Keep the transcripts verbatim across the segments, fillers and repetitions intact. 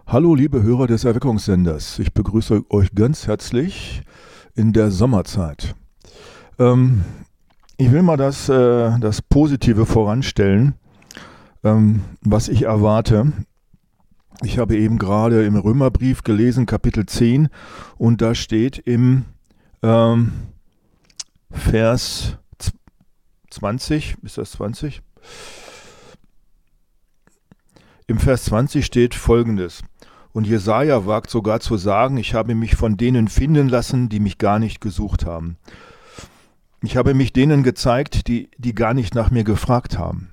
Hallo liebe Hörer des Erweckungssenders, ich begrüße euch ganz herzlich in der Sommerzeit. Ähm, ich will mal das, äh, das Positive voranstellen, ähm, was ich erwarte. Ich habe eben gerade im Römerbrief gelesen, Kapitel zehn, und da steht im ähm, Vers zwanzig, ist das zwanzig? Im Vers zwanzig steht Folgendes: Und Jesaja wagt sogar zu sagen, ich habe mich von denen finden lassen, die mich gar nicht gesucht haben. Ich habe mich denen gezeigt, die, die gar nicht nach mir gefragt haben.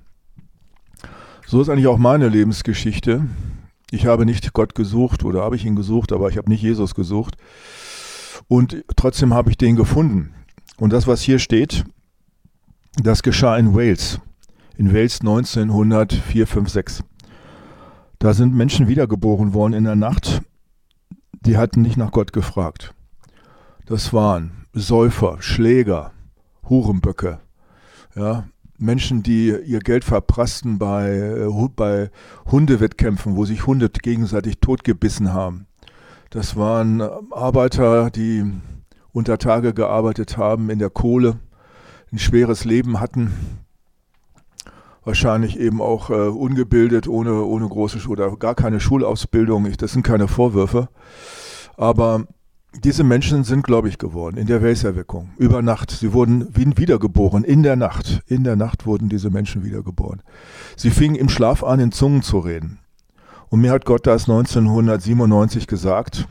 So ist eigentlich auch meine Lebensgeschichte. Ich habe nicht Gott gesucht, oder habe ich ihn gesucht, aber ich habe nicht Jesus gesucht. Und trotzdem habe ich den gefunden. Und das, was hier steht, das geschah in Wales. In Wales neunzehnhundertvier, fünf, sechs. Da sind Menschen wiedergeboren worden in der Nacht, die hatten nicht nach Gott gefragt. Das waren Säufer, Schläger, Hurenböcke, ja, Menschen, die ihr Geld verprassten bei, bei Hundewettkämpfen, wo sich Hunde gegenseitig totgebissen haben. Das waren Arbeiter, die unter Tage gearbeitet haben in der Kohle, ein schweres Leben hatten. Wahrscheinlich eben auch äh, ungebildet, ohne, ohne große oder gar keine Schulausbildung. Ich, das sind keine Vorwürfe. Aber diese Menschen sind gläubig geworden in der Wales-Erweckung. Über Nacht. Sie wurden wiedergeboren. In der Nacht. In der Nacht wurden diese Menschen wiedergeboren. Sie fingen im Schlaf an, in Zungen zu reden. Und mir hat Gott das neunzehnhundertsiebenundneunzig gesagt.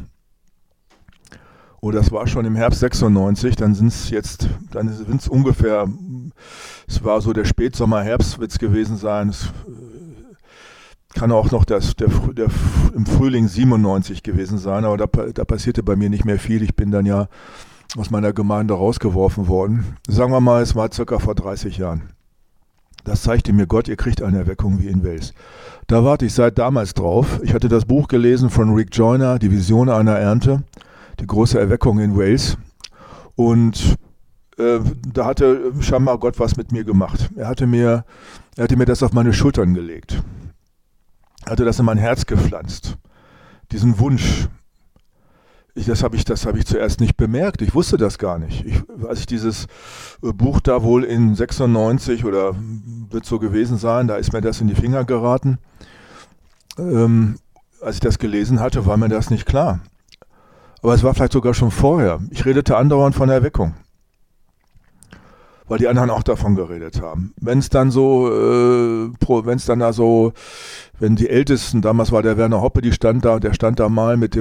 Oh, das war schon im Herbst sechsundneunzig, dann sind es jetzt, dann sind es ungefähr, es war so der Spätsommer-Herbst wird es gewesen sein, es kann auch noch das, der, der, im Frühling siebenundneunzig gewesen sein, aber da, da passierte bei mir nicht mehr viel, ich bin dann ja aus meiner Gemeinde rausgeworfen worden. Sagen wir mal, es war circa vor dreißig Jahren. Das zeigte mir Gott, ihr kriegt eine Erweckung wie in Wales. Da warte ich seit damals drauf. Ich hatte das Buch gelesen von Rick Joyner, Die Vision einer Ernte. Die große Erweckung in Wales, und äh, da hatte scheinbar Gott was mit mir gemacht. Er hatte mir, er hatte mir das auf meine Schultern gelegt. Er hatte das in mein Herz gepflanzt. Diesen Wunsch. Ich, das habe ich, das habe ich zuerst nicht bemerkt. Ich wusste das gar nicht. Ich, als ich dieses Buch da wohl in sechsundneunzig oder wird so gewesen sein, da ist mir das in die Finger geraten. Ähm, als ich das gelesen hatte, war mir das nicht klar. Aber es war vielleicht sogar schon vorher. Ich redete andauernd von der Erweckung, weil die anderen auch davon geredet haben. Wenn es dann so, äh, wenn es dann da so, wenn die Ältesten, damals war der Werner Hoppe, die stand da, der stand da mal mit dem